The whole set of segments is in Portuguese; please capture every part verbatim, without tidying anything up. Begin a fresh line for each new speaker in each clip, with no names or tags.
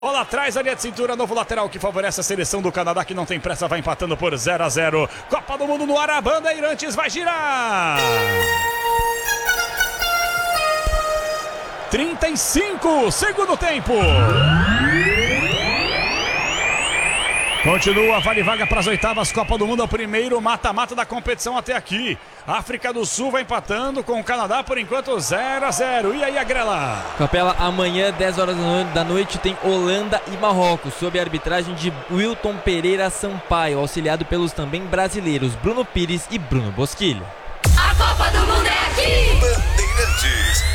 Bola atrás, a linha de cintura, novo lateral que favorece a seleção do Canadá, que não tem pressa, vai empatando por zero a zero. Copa do Mundo no ar, a Bandeirantes vai girar. trinta e cinco, segundo tempo. Continua, vale vaga para as oitavas, Copa do Mundo, é o primeiro mata-mata da competição até aqui. África do Sul vai empatando com o Canadá, por enquanto zero a zero. E aí, Agrela?
Capela, amanhã, dez horas da noite, tem Holanda e Marrocos, sob a arbitragem de Wilton Pereira Sampaio, auxiliado pelos também brasileiros Bruno Pires e Bruno Bosquilha.
A Copa do Mundo é aqui!
Bandeirantes.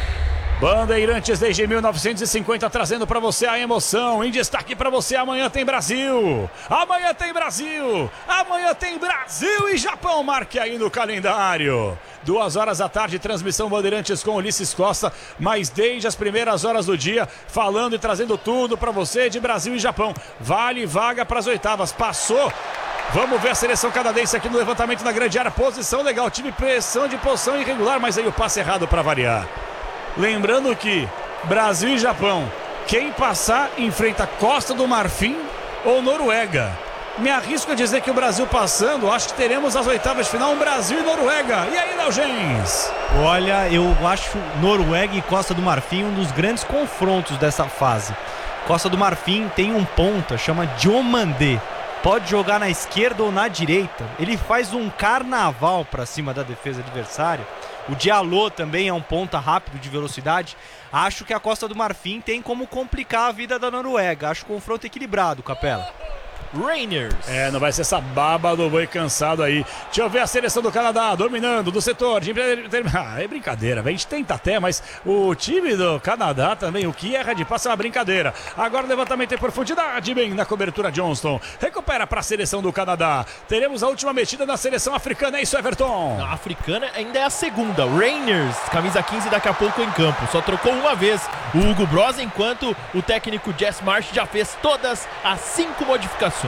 Bandeirantes desde mil novecentos e cinquenta, trazendo para você a emoção. Em destaque para você, amanhã tem Brasil. Amanhã tem Brasil. Amanhã tem Brasil e Japão. Marque aí no calendário. Duas horas da tarde, transmissão Bandeirantes com Ulisses Costa. Mas desde as primeiras horas do dia, falando e trazendo tudo para você de Brasil e Japão. Vale vaga para as oitavas. Passou. Vamos ver a seleção canadense aqui no levantamento na grande área. Posição legal. Tive pressão de posição irregular, mas aí o passe errado para variar. Lembrando que Brasil e Japão, quem passar enfrenta Costa do Marfim ou Noruega. Me arrisco a dizer que o Brasil passando, acho que teremos as oitavas de final, um Brasil e Noruega. E aí, Léo Gens?
Olha, eu acho Noruega e Costa do Marfim um dos grandes confrontos dessa fase. Costa do Marfim tem um ponta, chama Diomandé. Pode jogar na esquerda ou na direita. Ele faz um carnaval para cima da defesa adversária. O Diallo também é um ponta rápido de velocidade. Acho que a Costa do Marfim tem como complicar a vida da Noruega. Acho o confronto equilibrado, Capela.
Rangers.
É, não vai ser essa baba do boi cansado aí. Deixa eu ver a seleção do Canadá dominando do setor de... Ah, é brincadeira, velho. A gente tenta até, mas o time do Canadá também, o que erra de passe é uma brincadeira. Agora o levantamento em profundidade, bem na cobertura Johnston. Recupera para a seleção do Canadá. Teremos a última mexida na seleção africana, é isso, Everton?
A africana ainda é a segunda. Rangers, camisa quinze, daqui a pouco em campo. Só trocou uma vez o Hugo Broz, enquanto o técnico Jess Marsh já fez todas as cinco modificações.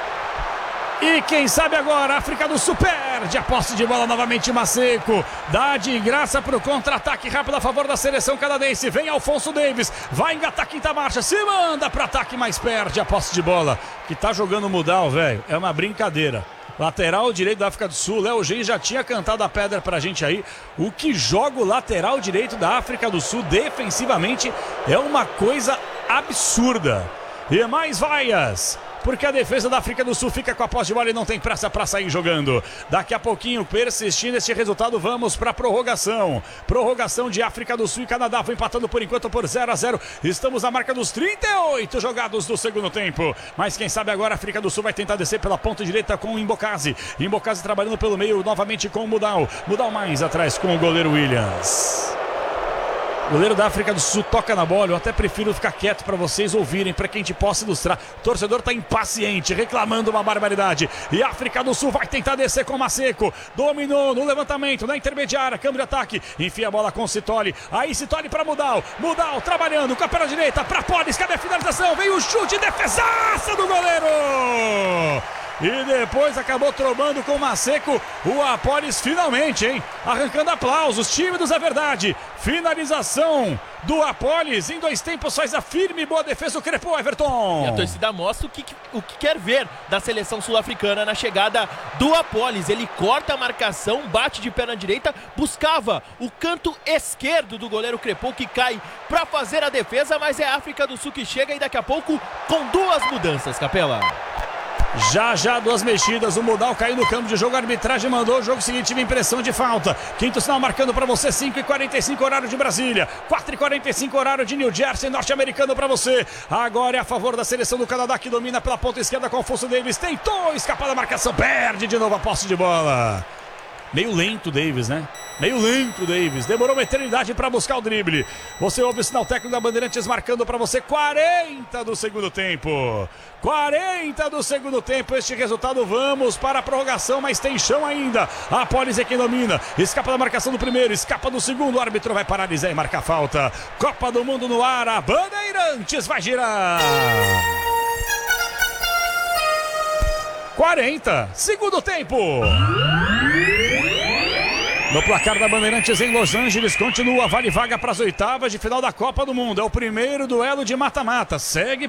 E quem sabe agora, África do Sul perde a posse de bola novamente, Maceco. Dá de graça para o contra-ataque rápido a favor da seleção canadense. Vem Alfonso Davis, vai engatar a quinta marcha, se manda para ataque, mas perde a posse de bola. Que tá jogando Mudal, velho, é uma brincadeira. Lateral direito da África do Sul, Léo Gens já tinha cantado a pedra pra gente aí. O que joga o lateral direito da África do Sul defensivamente é uma coisa absurda. E mais vaias, porque a defesa da África do Sul fica com a posse de bola e não tem pressa para sair jogando. Daqui a pouquinho, persistindo este resultado, vamos para a prorrogação. Prorrogação de África do Sul e Canadá, foi empatando por enquanto por zero a zero. Estamos na marca dos trinta e oito jogados do segundo tempo. Mas quem sabe agora a África do Sul vai tentar descer pela ponta direita com o Imbokazi. Imbokazi trabalhando pelo meio, novamente com o Mudal. Mudal mais atrás com o goleiro Williams. O goleiro da África do Sul toca na bola, eu até prefiro ficar quieto para vocês ouvirem, para que a gente possa ilustrar. O torcedor está impaciente, reclamando uma barbaridade. E a África do Sul vai tentar descer com o Maceco. Dominou no levantamento, na intermediária, câmbio de ataque. Enfia a bola com o Sitoli. Aí Sitoli para Mudal. Mudal trabalhando com a perna direita para Polis. Cadê a finalização? Vem o chute, defesaça do goleiro! E depois acabou trombando com o Maceco. O Apolis finalmente, hein? Arrancando aplausos. Tímidos é verdade. Finalização do Apolis. Em dois tempos faz a firme e boa defesa do Crepô, Everton.
E a torcida mostra o que, o que quer ver da seleção sul-africana na chegada do Apolis. Ele corta a marcação, bate de perna direita, buscava o canto esquerdo do goleiro Crepô, que cai para fazer a defesa, mas é a África do Sul que chega e daqui a pouco com duas mudanças, Capela.
Já, já, duas mexidas, o Mudal caiu no campo de jogo, a arbitragem mandou o jogo seguinte, tive impressão de falta. Quinto sinal marcando para você, cinco e quarenta e cinco horário de Brasília, quatro e quarenta e cinco horário de New Jersey, norte-americano para você. Agora é a favor da seleção do Canadá, que domina pela ponta esquerda com Alfonso Davis, tentou escapar da marcação, perde de novo a posse de bola. Meio lento Davis, né? Meio lento Davis, demorou uma eternidade para buscar o drible. Você ouve o sinal técnico da Bandeirantes marcando para você quarenta do segundo tempo. quarenta do segundo tempo, este resultado, vamos para a prorrogação, mas tem chão ainda. A Polis é quem domina, escapa da marcação do primeiro, escapa do segundo, o árbitro vai paralisar e marcar falta. Copa do Mundo no ar, a Bandeirantes vai girar. quarenta, segundo tempo. No placar da Bandeirantes em Los Angeles, continua, vale vaga para as oitavas de final da Copa do Mundo. É o primeiro duelo de mata-mata. Segue